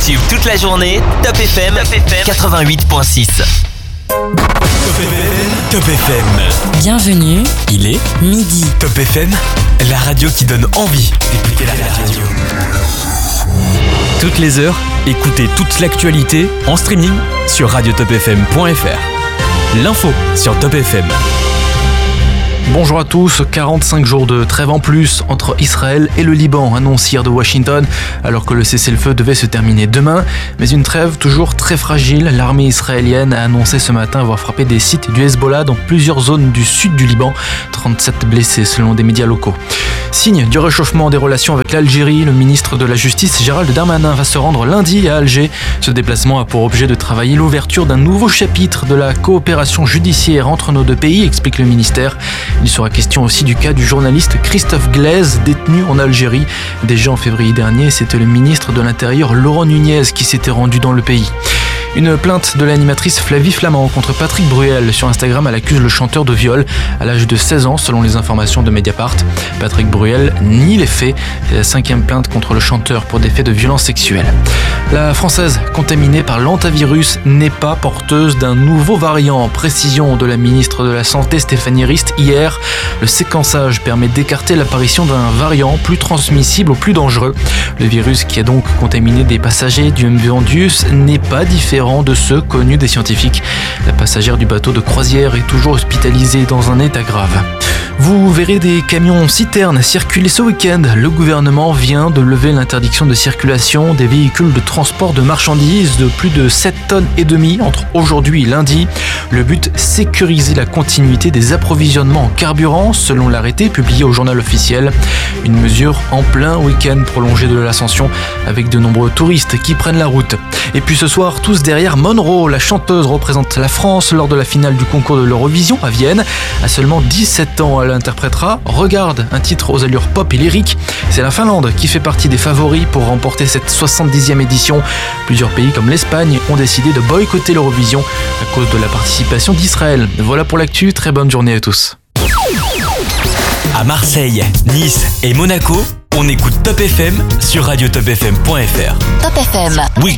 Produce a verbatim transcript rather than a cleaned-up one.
YouTube toute la journée, Top F M, Top F M quatre-vingt-huit virgule six. Top F M, Top F M. Bienvenue, Il est midi. Top F M, la radio qui donne envie d'écouter la radio. Toutes les heures, écoutez toute l'actualité en streaming sur radio top f m point f r. L'info sur Top F M. Bonjour à tous, quarante-cinq jours de trêve en plus entre Israël et le Liban, annonce hier de Washington, alors que le cessez-le-feu devait se terminer demain. Mais une trêve toujours très fragile. L'armée israélienne a annoncé ce matin avoir frappé des sites du Hezbollah dans plusieurs zones du sud du Liban. trente-sept blessés selon des médias locaux. Signe du réchauffement des relations avec l'Algérie, le ministre de la Justice Gérald Darmanin va se rendre lundi à Alger. Ce déplacement a pour objet de travailler l'ouverture d'un nouveau chapitre de la coopération judiciaire entre nos deux pays, explique le ministère. Il sera question aussi du cas du journaliste Christophe Glaise, détenu en Algérie. Déjà en février dernier, c'était le ministre de l'Intérieur Laurent Nunez qui s'était rendu dans le pays. Une plainte de l'animatrice Flavie Flamand contre Patrick Bruel sur Instagram. Elle accuse le chanteur de viol à l'âge de seize ans, selon les informations de Mediapart. Patrick Bruel nie les faits. C'est la cinquième plainte contre le chanteur pour des faits de violence sexuelle. La Française contaminée par l'hantavirus n'est pas porteuse d'un nouveau variant. Précision de la ministre de la Santé Stéphanie Rist hier. Le séquençage permet d'écarter l'apparition d'un variant plus transmissible ou plus dangereux. Le virus qui a donc contaminé des passagers du M V Andus n'est pas différent de ceux connus des scientifiques. La passagère du bateau de croisière est toujours hospitalisée dans un état grave. Vous verrez des camions citernes circuler ce week-end. Le gouvernement vient de lever l'interdiction de circulation des véhicules de transport de marchandises de plus de sept tonnes et demie entre aujourd'hui et lundi. Le but, sécuriser la continuité des approvisionnements en carburant selon l'arrêté publié au journal officiel. Une mesure en plein week-end prolongé de l'Ascension avec de nombreux touristes qui prennent la route. Et puis ce soir, tous derrière Monroe, la chanteuse représente la France lors de la finale du concours de l'Eurovision à Vienne. À seulement dix-sept ans, elle interprétera Regarde, un titre aux allures pop et lyriques. C'est la Finlande qui fait partie des favoris pour remporter cette soixante-dixième édition. Plusieurs pays comme l'Espagne ont décidé de boycotter l'Eurovision à cause de la participation d'Israël. Voilà pour l'actu, très bonne journée à tous. À Marseille, Nice et Monaco, on écoute Top F M sur radio top f m point f r. Top F M. Oui.